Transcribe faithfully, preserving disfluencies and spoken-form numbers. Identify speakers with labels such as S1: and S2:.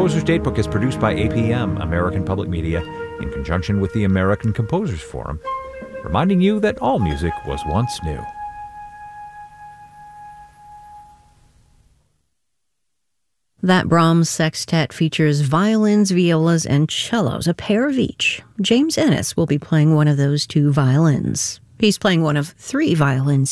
S1: Composer's Datebook is produced by A P M, American Public Media, in conjunction with the American Composers Forum, reminding you that all music was once new.
S2: That Brahms sextet features violins, violas, and cellos, a pair of each. James Ennis will be playing one of those two violins. He's playing one of three violins